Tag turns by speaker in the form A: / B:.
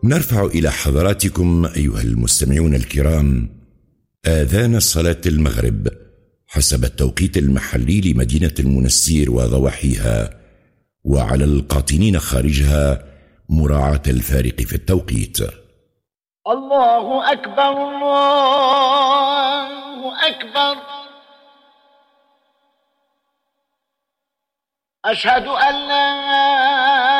A: نرفع إلى حضراتكم أيها المستمعون الكرام آذان صلاة المغرب حسب التوقيت المحلي لمدينة المنستير وضواحيها، وعلى القاطنين خارجها مراعاة الفارق في التوقيت.
B: الله أكبر الله أكبر، أشهد أن لا